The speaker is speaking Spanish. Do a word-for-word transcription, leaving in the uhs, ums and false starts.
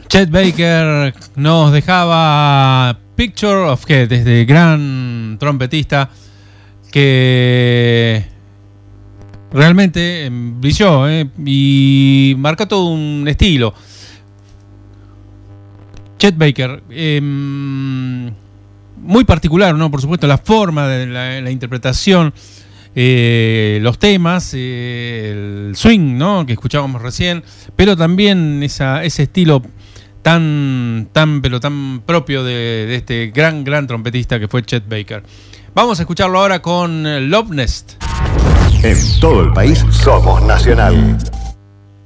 Chet Baker nos dejaba Picture of Head, desde gran trompetista que realmente brilló ¿eh? y marcó todo un estilo. Chet Baker, eh, muy particular, ¿no? Por supuesto, la forma de la, la interpretación, eh, los temas, eh, el swing, ¿no? Que escuchábamos recién, pero también esa, ese estilo tan, tan, pero tan propio de, de este gran, gran trompetista que fue Chet Baker. Vamos a escucharlo ahora con Love Nest. En todo el país somos Nacional.